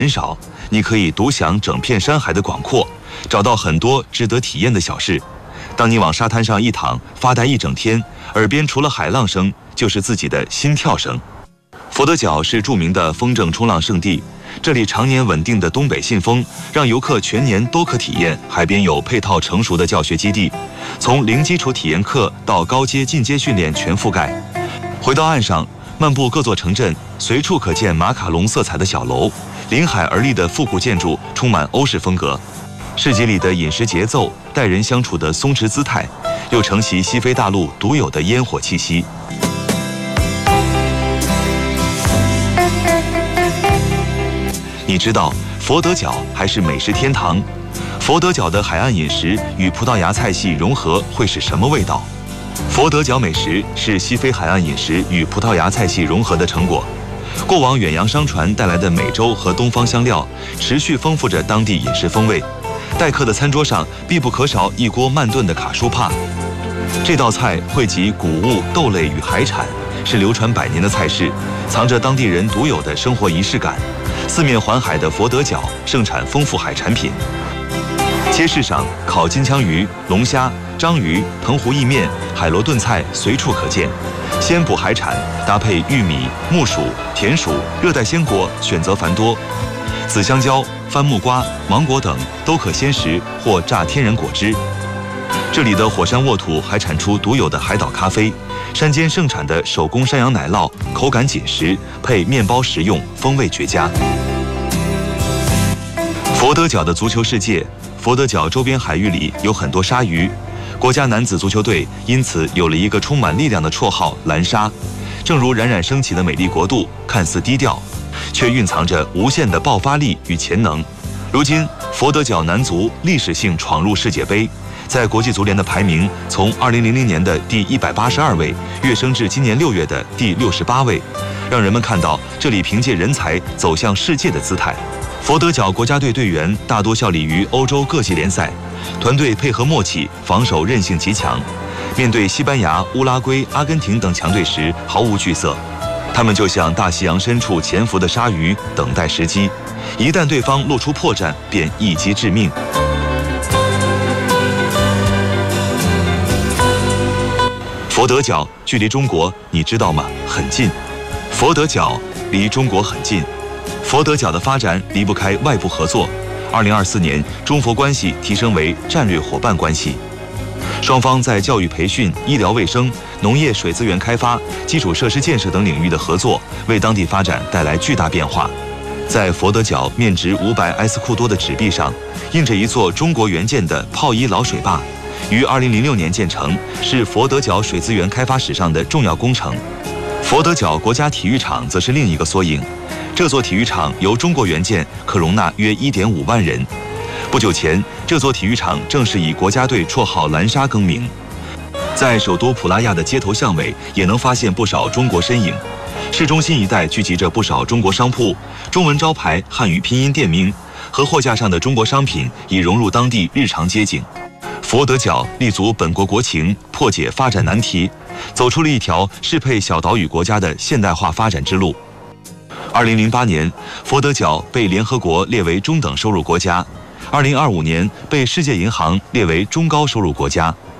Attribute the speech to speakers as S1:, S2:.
S1: 人少，你可以独享整片山海的广阔，找到很多值得体验的小事。当你往沙滩上一躺，发呆一整天，耳边除了海浪声，就是自己的心跳声。佛得角是著名的风筝冲浪圣地，这里常年稳定的东北信风，让游客全年都可体验。海边有配套成熟的教学基地，从零基础体验课到高阶进阶训练全覆盖。回到岸上，漫步各座城镇，随处可见马卡龙色彩的小楼，临海而立的复古建筑充满欧式风格。市集里的饮食节奏，待人相处的松弛姿态，又承袭西非大陆独有的烟火气息。你知道佛得角还是美食天堂？佛得角的海岸饮食与葡萄牙菜系融合会是什么味道？佛得角美食是西非海岸饮食与葡萄牙菜系融合的成果。过往远洋商船带来的美洲和东方香料，持续丰富着当地饮食风味。待客的餐桌上必不可少一锅慢炖的卡舒帕。这道菜汇集谷物、豆类与海产，是流传百年的菜式，藏着当地人独有的生活仪式感。四面环海的佛得角盛产丰富海产品，街市上烤金枪鱼、龙虾、章鱼、藤壶意面、海螺炖菜随处可见。鲜捕海产搭配玉米、木薯、甜薯、热带鲜果选择繁多，紫香蕉、番木瓜、芒果等都可鲜食或榨天然果汁。这里的火山沃土还产出独有的海岛咖啡，山间盛产的手工山羊奶酪口感紧实，配面包食用，风味绝佳。佛得角的足球世界，佛得角周边海域里有很多鲨鱼，国家男子足球队因此有了一个充满力量的绰号“蓝鲨”。正如冉冉升起的美丽国度，看似低调，却蕴藏着无限的爆发力与潜能。如今，佛得角男足历史性闯入世界杯，在国际足联的排名从2000年的第182位跃升至今年6月的第68位，让人们看到这里凭借人才走向世界的姿态。佛得角国家队队员大多效力于欧洲各级联赛，团队配合默契，防守韧性极强。面对西班牙、乌拉圭、阿根廷等强队时毫无惧色，他们就像大西洋深处潜伏的鲨鱼，等待时机。一旦对方露出破绽，便一击致命。佛得角距离中国，你知道吗？很近。佛得角离中国很近。佛得角的发展离不开外部合作。2024年，中佛关系提升为战略伙伴关系。双方在教育培训、医疗卫生、农业水资源开发、基础设施建设等领域的合作，为当地发展带来巨大变化。在佛得角面值500埃斯库多的纸币上，印着一座中国援建的炮一老水坝，于2006年建成，是佛得角水资源开发史上的重要工程。佛得角国家体育场则是另一个缩影。这座体育场由中国援建，可容纳约1.5万人。不久前，这座体育场正式以国家队绰号“蓝鲨”更名。在首都普拉亚的街头巷尾，也能发现不少中国身影。市中心一带聚集着不少中国商铺，中文招牌、汉语拼音店名和货架上的中国商品已融入当地日常街景。佛得角立足本国国情，破解发展难题，走出了一条适配小岛屿国家的现代化发展之路。2008年，佛得角被联合国列为中等收入国家，2025年被世界银行列为中高收入国家。